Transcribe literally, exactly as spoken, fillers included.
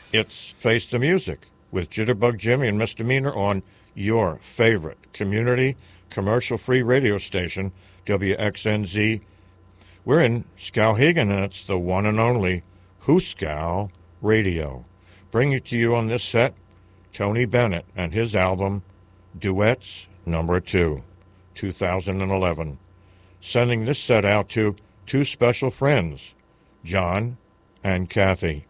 It's Face the Music with Jitterbug Jimmy and Misdemeanor on your favorite community commercial-free radio station, W X N Z. We're in Skowhegan, and it's the one and only Hooskow Radio. Bringing to you on this set, Tony Bennett and his album, Duets Number Two, two thousand eleven. Sending this set out to two special friends, John and Kathy.